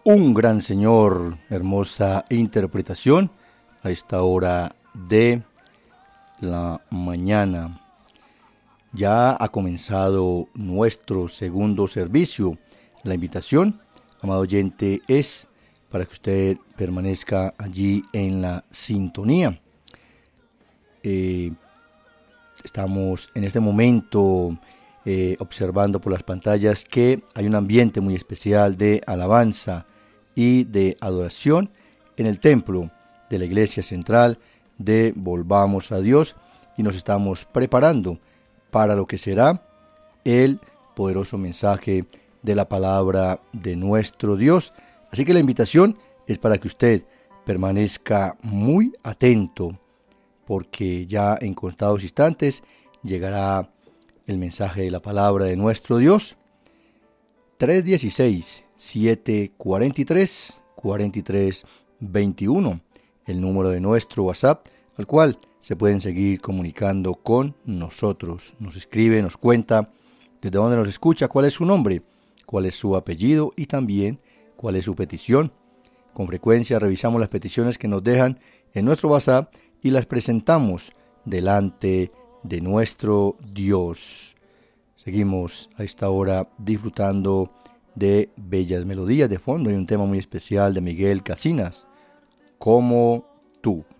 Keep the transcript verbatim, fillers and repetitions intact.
Un gran Señor, hermosa interpretación a esta hora de la mañana. Ya ha comenzado nuestro segundo servicio. La invitación, amado oyente, es para que usted permanezca allí en la sintonía. Eh, estamos en este momento eh, observando por las pantallas que hay un ambiente muy especial de alabanza y de adoración en el templo de la Iglesia Central de Volvamos a Dios, y nos estamos preparando para lo que será el poderoso mensaje de la palabra de nuestro Dios. Así que la invitación es para que usted permanezca muy atento, porque ya en contados instantes llegará el mensaje de la palabra de nuestro Dios. tres uno seis, siete cuatro tres, cuatro tres dos uno, el número de nuestro WhatsApp, al cual se pueden seguir comunicando con nosotros. Nos escribe, nos cuenta desde dónde nos escucha, cuál es su nombre, cuál es su apellido y también cuál es su petición. Con frecuencia revisamos las peticiones que nos dejan en nuestro WhatsApp y las presentamos delante de nuestro Dios. Seguimos a esta hora disfrutando de bellas melodías. De fondo hay un tema muy especial de Miguel Casinas, Como tú.